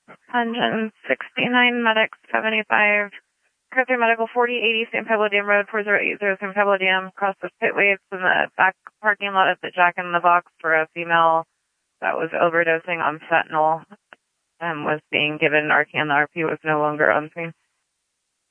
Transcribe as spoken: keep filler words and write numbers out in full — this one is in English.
one hundred sixty-nine Medic seventy-five. Carthage Medical forty eighty San Pablo Dam Road, four zero eight zero San Pablo Dam, across the pitways in the back parking lot of the Jack in the Box for a female that was overdosing on fentanyl and was being given Narcan. The R P was no longer on scene.